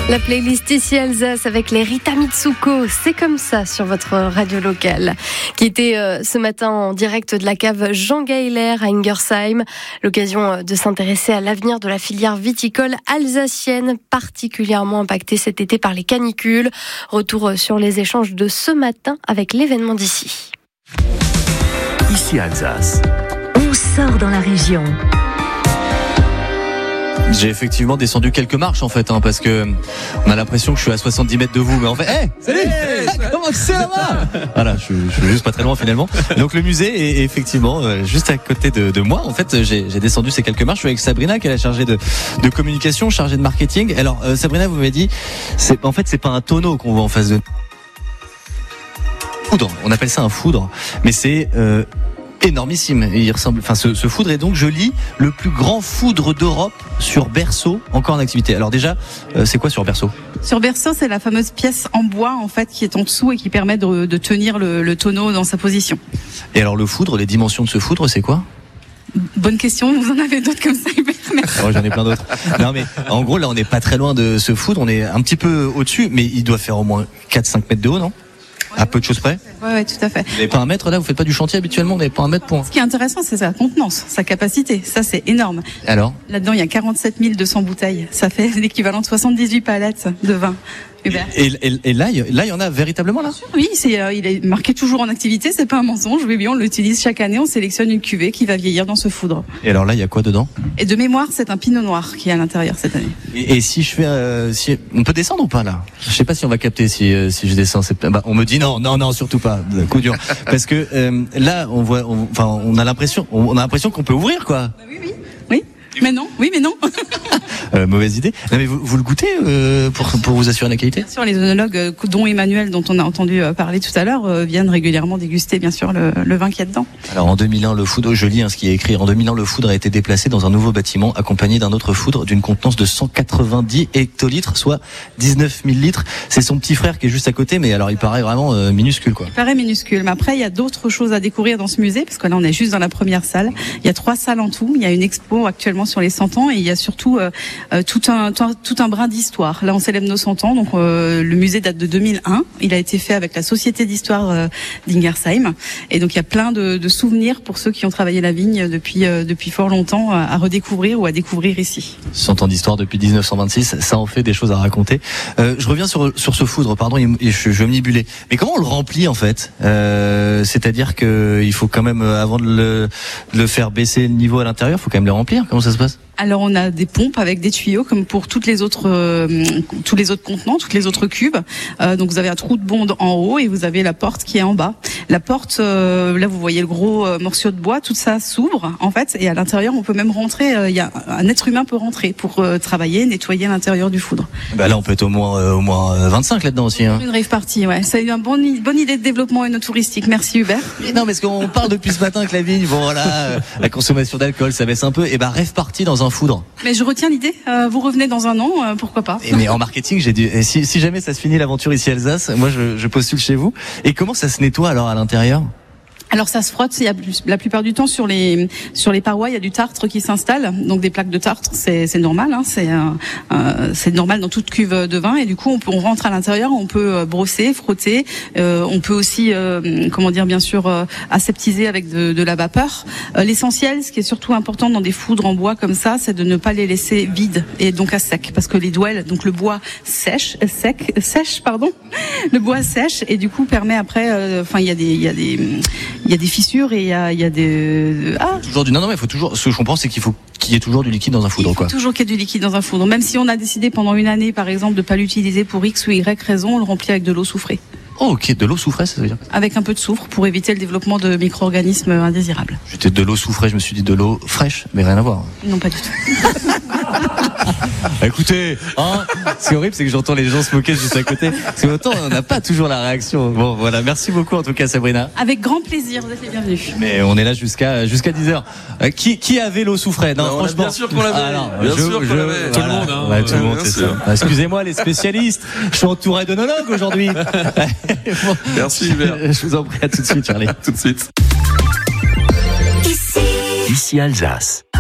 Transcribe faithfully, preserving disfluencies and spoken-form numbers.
La playlist ici Alsace avec les Rita Mitsuko, c'est comme ça sur votre radio locale, qui était euh, ce matin en direct de la cave Jean Gahler à Ingersheim. L'occasion de s'intéresser à l'avenir de la filière viticole alsacienne, particulièrement impactée cet été par les canicules. Retour sur les échanges de ce matin avec l'événement d'ici. Ici Alsace. On sort dans la région. J'ai effectivement descendu quelques marches en fait, hein, parce que on a l'impression que je suis à soixante-dix mètres de vous, mais en fait, hey, salut, hey, comment c'est là-bas? Voilà, je, je suis juste pas très loin finalement. Donc le musée est effectivement euh, juste à côté de, de moi. En fait, j'ai, j'ai descendu ces quelques marches. Je suis avec Sabrina, qui est la chargée de, de communication, chargée de marketing. Alors euh, Sabrina, vous m'avez dit, c'est, en fait, c'est pas un tonneau qu'on voit en face de nous. Foudre. On appelle ça un foudre, mais c'est euh, énormissime. Il ressemble, enfin, ce, ce foudre est donc, je lis, le plus grand foudre d'Europe sur berceau encore en activité. Alors déjà, euh, c'est quoi sur berceau? Sur berceau, c'est la fameuse pièce en bois en fait qui est en dessous et qui permet de, de tenir le, le tonneau dans sa position. Et alors le foudre, les dimensions de ce foudre, c'est quoi? Bonne question. Vous en avez d'autres comme ça, Hubert? Merci. Oh, j'en ai plein d'autres. Non mais en gros là, on n'est pas très loin de ce foudre. On est un petit peu au-dessus, mais il doit faire au moins quatre à cinq mètres de haut, non? À peu de choses près. Oui, ouais, tout à fait. Vous n'avez pas un mètre là? Vous faites pas du chantier habituellement? Vous n'avez pas un mètre pour... Ce qui est intéressant, c'est sa contenance, sa capacité. Ça, c'est énorme. Alors? Là-dedans, il y a quarante-sept mille deux cents bouteilles. Ça fait l'équivalent de soixante-dix-huit palettes de vin. Hubert. Et, et, et là, il là, il y en a véritablement là? Oui, c'est, euh, il est marqué toujours en activité. C'est pas un mensonge. Oui, bien, on l'utilise chaque année. On sélectionne une cuvée qui va vieillir dans ce foudre. Et alors là, il y a quoi dedans? Et de mémoire, c'est un pinot noir qui est à l'intérieur cette année. Et, et si je fais, euh, si on peut descendre ou pas là? Je sais pas si on va capter si euh, si je descends. C'est, bah, on me dit non, non, non, surtout pas. Coup dur. Parce que euh, là, on voit, on, enfin, on a l'impression, on a l'impression qu'on peut ouvrir quoi. Bah oui, oui, oui. Mais non, oui, mais non. euh, mauvaise idée. Non, mais vous, vous le goûtez euh, pour pour vous assurer la qualité? Bien sûr, les œnologues, euh, dont Emmanuel, dont on a entendu euh, parler tout à l'heure, euh, viennent régulièrement déguster, bien sûr, le, le vin qu'il y a dedans. Alors en deux mille un, le foudre, je lis hein, ce qui est écrit. En deux mille un, le foudre a été déplacé dans un nouveau bâtiment, accompagné d'un autre foudre d'une contenance de cent quatre-vingt-dix hectolitres, soit dix-neuf mille litres. C'est son petit frère qui est juste à côté, mais alors il paraît vraiment euh, minuscule, quoi. Il paraît minuscule, mais après il y a d'autres choses à découvrir dans ce musée, parce que là on est juste dans la première salle. Il y a trois salles en tout. Il y a une expo actuellement sur les cent ans, et il y a surtout euh, euh, tout un tout un brin d'histoire. Là on célèbre nos cent ans, donc euh, le musée date de deux mille un. Il a été fait avec la Société d'histoire euh, d'Ingersheim, et donc il y a plein de, de souvenirs pour ceux qui ont travaillé la vigne depuis euh, depuis fort longtemps à, à redécouvrir ou à découvrir ici. cent ans d'histoire depuis dix-neuf cent vingt-six, ça en fait des choses à raconter. Euh, je reviens sur sur ce foudre, pardon, je, je vais m'y mais comment on le remplit en fait? euh, C'est-à-dire que il faut quand même, avant de le, de le faire baisser le niveau à l'intérieur, il faut quand même le remplir. Comment ça se passe? Alors on a des pompes avec des tuyaux comme pour toutes les autres euh, tous les autres contenants, toutes les autres cuves. Euh, donc vous avez un trou de bonde en haut et vous avez la porte qui est en bas. La porte, euh, là vous voyez le gros euh, morceau de bois, tout ça s'ouvre en fait, et à l'intérieur on peut même rentrer. Il euh, y a un être humain peut rentrer pour euh, travailler, nettoyer l'intérieur du foudre. Bah là on peut être au moins euh, au moins vingt-cinq là-dedans aussi. Hein. Une rave party, ouais. C'est une bonne bonne idée de développement œnotouristique. Merci Hubert. Mais non, parce qu'on parle depuis ce matin que la vigne, bon voilà, euh, la consommation d'alcool ça baisse un peu. Et bah rave party dans un foudre. Mais je retiens l'idée. Euh, vous revenez dans un an, euh, pourquoi pas. Et mais en marketing, j'ai dit, si, si jamais ça se finit l'aventure ici à Alsace, moi je, je postule chez vous. Et comment ça se nettoie alors à l'intérieur? Alors ça se frotte, il y a la plupart du temps sur les sur les parois, il y a du tartre qui s'installe, donc des plaques de tartre, c'est c'est normal, hein, c'est euh, c'est normal dans toute cuve de vin, et du coup on peut on rentre à l'intérieur, on peut brosser, frotter, euh, on peut aussi euh, comment dire bien sûr euh, aseptiser avec de, de la vapeur. Euh, l'essentiel, ce qui est surtout important dans des foudres en bois comme ça, c'est de ne pas les laisser vides et donc à sec, parce que les douelles, donc le bois sèche, sec, sèche pardon, le bois sèche et du coup permet après, enfin euh, il y a des il y a des il y a des fissures et il y a, il y a des... Ah. Toujours du... Non, non, mais il faut toujours... Ce que je comprends, c'est qu'il faut qu'il y ait toujours du liquide dans un foudre, il faut quoi. Toujours qu'il y ait du liquide dans un foudre. Même si on a décidé pendant une année, par exemple, de pas l'utiliser pour X ou Y raison, on le remplit avec de l'eau soufrée. Oh, ok, de l'eau soufrée, ça veut dire? Avec un peu de soufre pour éviter le développement de micro-organismes indésirables. J'étais de l'eau soufrée, je me suis dit de l'eau fraîche, mais rien à voir. Non, pas du tout. Écoutez, hein, ce qui est horrible, c'est que j'entends les gens se moquer juste à côté. Parce que autant, on n'a pas toujours la réaction. Bon, voilà, merci beaucoup en tout cas, Sabrina. Avec grand plaisir, vous êtes les bienvenus. Mais on est là jusqu'à jusqu'à dix heures. Euh, qui qui avait l'eau soufrée? Non, non, franchement. Bien sûr qu'on l'avait. Alors, bien je, sûr je, qu'on l'avait. Tout le monde, hein. Ouais, tout le monde, bien c'est sûr. ça. Excusez-moi, les spécialistes. Je suis entouré d'œnologues aujourd'hui. Bon, Merci Hubert. Je vous en prie, à tout de suite, Charlie. Tout de suite. Ici, Ici Alsace.